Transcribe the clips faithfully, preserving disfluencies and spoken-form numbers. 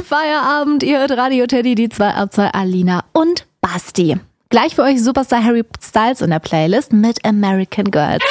Feierabend. Ihr hört Radio Teddy, die zwei Abzahl Alina und Basti. Gleich für euch Superstar Harry Styles in der Playlist mit American Girls.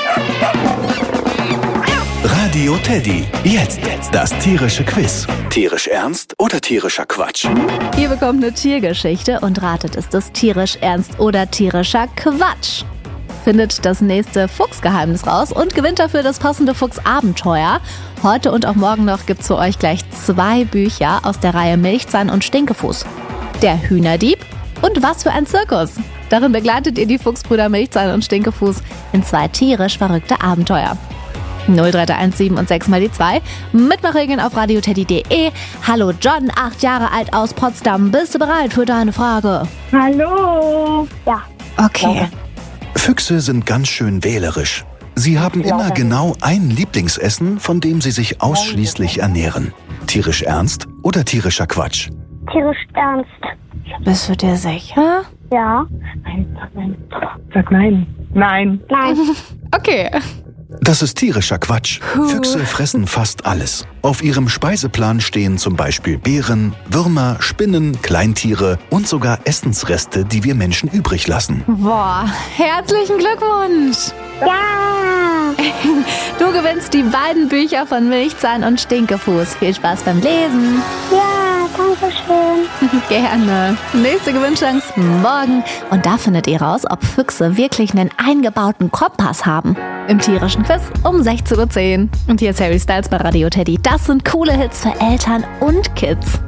Radio Teddy, jetzt das tierische Quiz. Tierisch ernst oder tierischer Quatsch? Ihr bekommt eine Tiergeschichte und ratet, ist es tierisch ernst oder tierischer Quatsch? Findet das nächste Fuchsgeheimnis raus und gewinnt dafür das passende Fuchsabenteuer. Heute und auch morgen noch gibt's für euch gleich zwei Bücher aus der Reihe Milchzahn und Stinkefuß. Der Hühnerdieb und Was für ein Zirkus. Darin begleitet ihr die Fuchsbrüder Milchzahn und Stinkefuß in zwei tierisch verrückte Abenteuer. null drei drei eins sieben und sechs mal die zwei. Mitmachregeln auf radioteddy punkt de. Hallo John, acht Jahre alt aus Potsdam. Bist du bereit für deine Frage? Hallo. Ja. Okay. Füchse sind ganz schön wählerisch. Sie haben immer genau ein Lieblingsessen, von dem sie sich ausschließlich ernähren. Tierisch ernst oder tierischer Quatsch? Tierisch ernst. Bist du dir sicher? Ja. Nein, sag nein. Sag nein. Nein. Nein. Okay. Das ist tierischer Quatsch. Füchse fressen fast alles. Auf ihrem Speiseplan stehen zum Beispiel Beeren, Würmer, Spinnen, Kleintiere und sogar Essensreste, die wir Menschen übrig lassen. Boah, herzlichen Glückwunsch! Ja. Du gewinnst die beiden Bücher von Milchzahn und Stinkefuß. Viel Spaß beim Lesen. Ja, danke schön. Gerne. Nächste Gewinnchance morgen. Und da findet ihr raus, ob Füchse wirklich einen eingebauten Kompass haben. Im tierischen Quiz um sechzehn Uhr zehn. Und hier ist Harry Styles bei Radio Teddy. Das sind coole Hits für Eltern und Kids.